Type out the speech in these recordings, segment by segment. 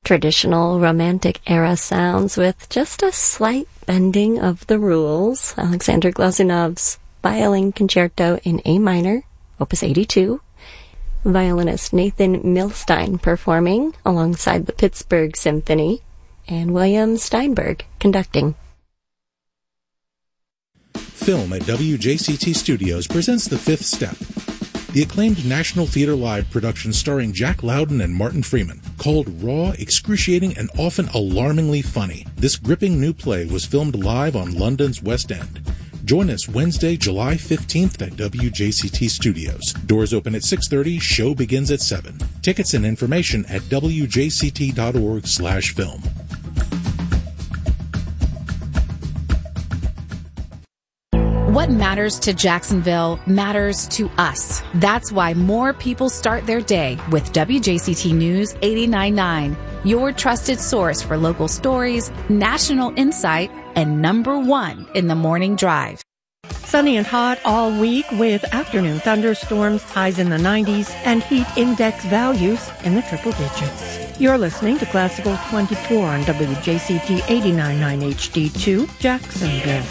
Traditional romantic era sounds with just a slight bending of the rules. Alexander Glazunov's Violin Concerto in A minor, Opus 82. Violinist Nathan Milstein performing alongside the Pittsburgh Symphony, and William Steinberg conducting. Film at WJCT Studios presents The Fifth Step, the acclaimed National Theatre Live production starring Jack Loudon and Martin Freeman. Called raw, excruciating, and often alarmingly funny, this gripping new play was filmed live on London's West End. Join us Wednesday, July 15th at WJCT Studios. Doors open at 6:30, show begins at 7. Tickets and information at wjct.org/film. What matters to Jacksonville matters to us. That's why more people start their day with WJCT News 89.9, your trusted source for local stories, national insight, and number one in the morning drive. Sunny and hot all week with afternoon thunderstorms, highs in the 90s, and heat index values in the triple digits. You're listening to Classical 24 on WJCT 89.9 HD2, Jacksonville.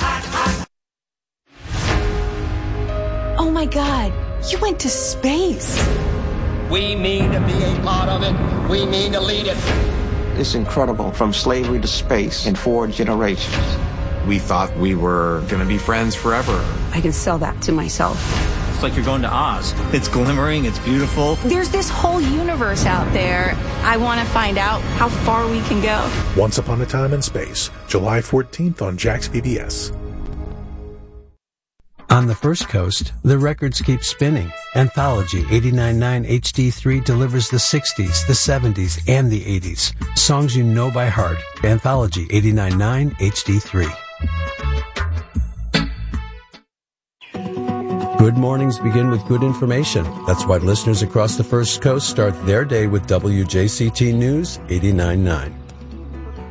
Oh my God, you went to space. We mean to be a part of it. We mean to lead it. It's incredible, from slavery to space in 4 generations. We thought we were going to be friends forever. I can sell that to myself. It's like you're going to Oz. It's glimmering, it's beautiful. There's this whole universe out there. I want to find out how far we can go. Once Upon a Time in Space, July 14th on Jax PBS. On the First Coast, the records keep spinning. Anthology 89.9 HD3 delivers the 60s, the 70s, and the 80s. Songs you know by heart. Anthology 89.9 HD3. Good mornings begin with good information. That's why listeners across the First Coast start their day with WJCT News 89.9.